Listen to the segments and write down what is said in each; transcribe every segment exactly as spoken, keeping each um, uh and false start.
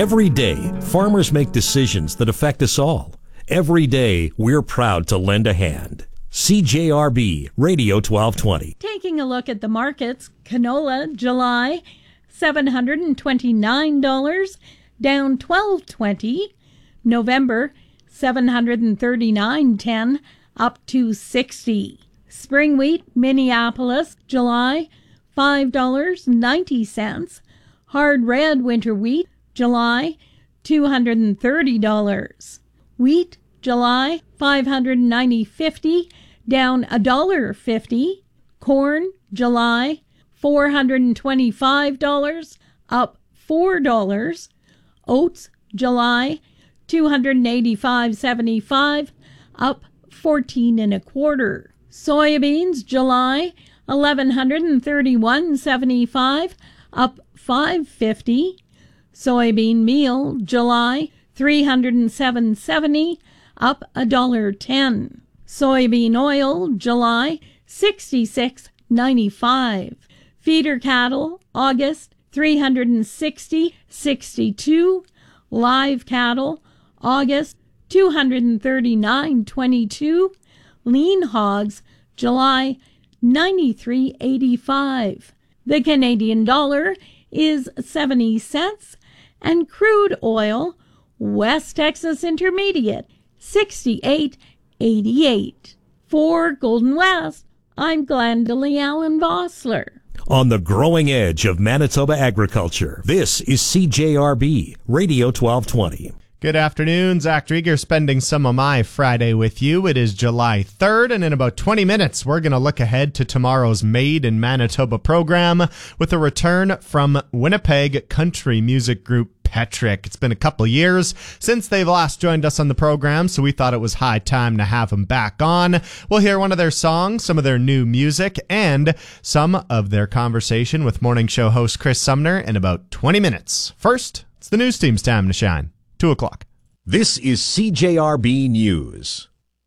Every day, farmers make decisions that affect us all. Every day, we're proud to lend a hand. C J R B Radio twelve twenty. Taking a look at the markets, canola, July, seven hundred twenty-nine dollars, down twelve twenty. November, seven hundred thirty-nine ten, up to sixty. Spring wheat, Minneapolis, July, five dollars and ninety cents. Hard red winter wheat, July, two hundred thirty dollars. Wheat, July, five hundred ninety fifty, down one dollar fifty. Corn, July, four hundred twenty-five dollars, up four dollars. Oats, July, two hundred eighty-five seventy-five, up fourteen and a quarter. Soybeans, July, eleven thirty-one seventy-five, up five fifty. Soybean meal, July, three hundred seven seventy, up one dollar ten. Soybean oil, July, sixty-six ninety-five. Feeder cattle, August, three hundred sixty sixty-two. Live cattle, August, two hundred thirty-nine twenty-two. Lean hogs, July, ninety-three eighty-five. The Canadian dollar is seventy cents, and crude oil, West Texas Intermediate, sixty-eight eighty-eight. For Golden West, I'm Glendalee Allen Vossler. On the growing edge of Manitoba agriculture, this is C J R B Radio twelve twenty. Good afternoon. Zach Drieger spending some of my Friday with you. It is July third, and in about twenty minutes, we're going to look ahead to tomorrow's Made in Manitoba program with a return from Winnipeg country music group Petrick. It's been a couple of years since they've last joined us on the program, so we thought it was high time to have them back on. We'll hear one of their songs, some of their new music, and some of their conversation with morning show host Chris Sumner in about twenty minutes. First, it's the news team's time to shine. Two o'clock. This is C J R B News.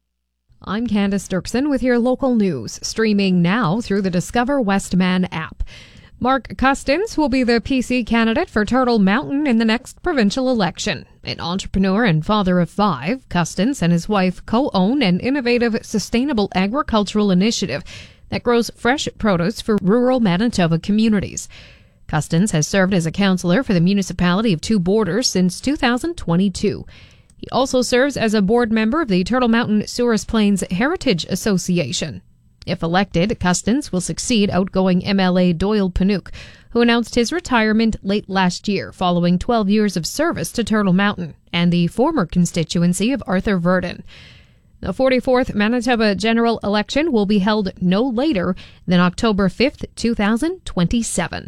I'm Candace Dirksen with your local news, streaming now through the Discover Westman app. Mark Custins will be the P C candidate for Turtle Mountain in the next provincial election. An entrepreneur and father of five, Custins and his wife co-own an innovative sustainable agricultural initiative that grows fresh produce for rural Manitoba communities. Custins has served as a councillor for the municipality of Two Borders since two thousand twenty-two. He also serves as a board member of the Turtle Mountain Souris Plains Heritage Association. If elected, Custins will succeed outgoing M L A Doyle Panuke, who announced his retirement late last year following twelve years of service to Turtle Mountain and the former constituency of Arthur Verdon. The forty-fourth Manitoba general election will be held no later than October fifth, two thousand twenty-seven.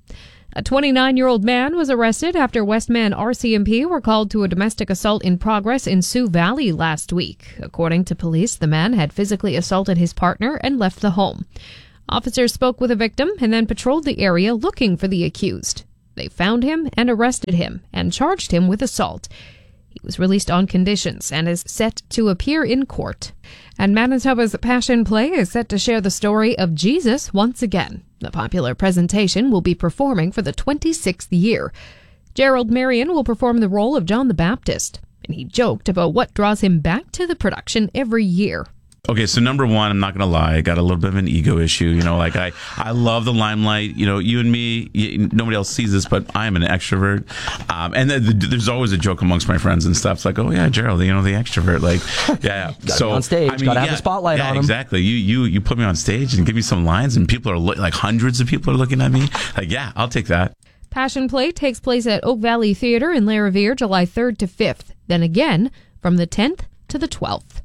A twenty-nine-year-old man was arrested after Westman R C M P were called to a domestic assault in progress in Sioux Valley last week. According to police, the man had physically assaulted his partner and left the home. Officers spoke with the victim and then patrolled the area looking for the accused. They found him and arrested him and charged him with assault. He was released on conditions and is set to appear in court. And Manitoba's Passion Play is set to share the story of Jesus once again. The popular presentation will be performing for the twenty-sixth year. Gerald Marion will perform the role of John the Baptist, and he joked about what draws him back to the production every year. Okay, so number one, I'm not going to lie, I got a little bit of an ego issue. You know, like I, I love the limelight. You know, you and me, you, nobody else sees this, but I'm an extrovert. Um, and the, the, there's always a joke amongst my friends and stuff. It's like, oh yeah, Gerald, you know, the extrovert. Like, yeah. yeah. So on stage, I mean, gotta yeah, have the spotlight yeah, on him. Exactly. You, you, you put me on stage and give me some lines, and people are lo- like hundreds of people are looking at me. Like, yeah, I'll take that. Passion Play takes place at Oak Valley Theatre in Larivire, July third to fifth. Then again, from the tenth to the twelfth.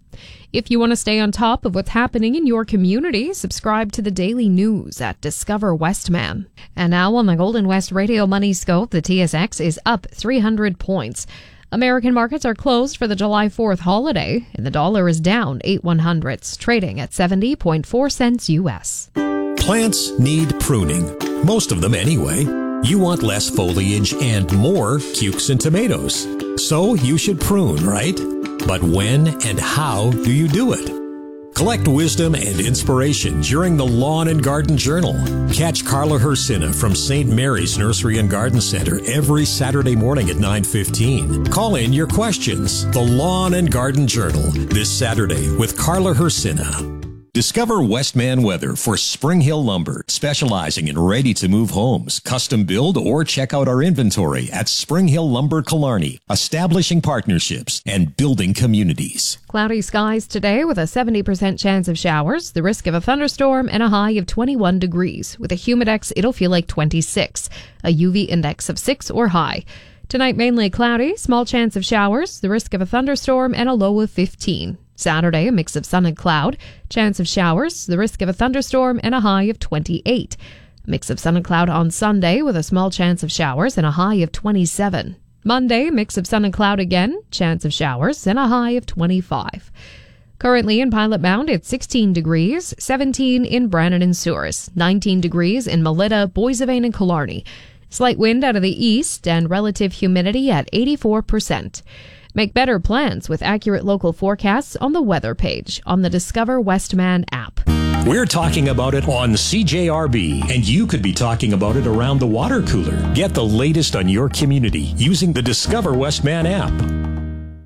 If you want to stay on top of what's happening in your community, subscribe to the daily news at Discover Westman. And now on the Golden West Radio Money Scope, the T S X is up three hundred points. American markets are closed for the July fourth holiday, and the dollar is down eight one hundredths, trading at seventy point four cents U S. Plants need pruning. Most of them anyway. You want less foliage and more cukes and tomatoes. So you should prune, right? But when and how do you do it? Collect wisdom and inspiration during the Lawn and Garden Journal. Catch Carla Hersina from Saint Mary's Nursery and Garden Center every Saturday morning at nine fifteen. Call in your questions. The Lawn and Garden Journal this Saturday with Carla Hersina. Discover Westman Weather for Spring Hill Lumber, specializing in ready-to-move homes, custom build, or check out our inventory at Spring Hill Lumber Killarney, establishing partnerships and building communities. Cloudy skies today with a seventy percent chance of showers, the risk of a thunderstorm, and a high of twenty-one degrees. With a humidex, it'll feel like twenty-six, a U V index of six or high. Tonight, mainly cloudy, small chance of showers, the risk of a thunderstorm, and a low of fifteen. Saturday, a mix of sun and cloud, chance of showers, the risk of a thunderstorm, and a high of twenty-eight. Mix of sun and cloud on Sunday with a small chance of showers and a high of twenty-seven. Monday, mix of sun and cloud again, chance of showers, and a high of twenty-five. Currently in Pilot Mound, it's sixteen degrees, seventeen in Brannan and Souris, nineteen degrees in Melita, Boissevain, and Killarney. Slight wind out of the east and relative humidity at eighty-four percent. Make better plans with accurate local forecasts on the weather page on the Discover Westman app. We're talking about it on C J R B, and you could be talking about it around the water cooler. Get the latest on your community using the Discover Westman app.